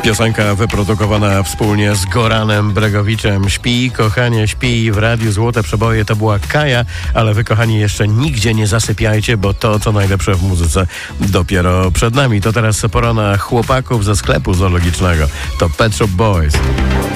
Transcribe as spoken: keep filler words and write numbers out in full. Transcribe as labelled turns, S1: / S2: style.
S1: Piosenka wyprodukowana wspólnie z Goranem Bregowiczem. Śpi, kochanie, śpi. W Radiu Złote Przeboje to była Kaja, ale wy, kochani, jeszcze nigdzie nie zasypiajcie, bo to, co najlepsze w muzyce, dopiero przed nami. To teraz pora na chłopaków ze sklepu zoologicznego. To Pet Shop Boys.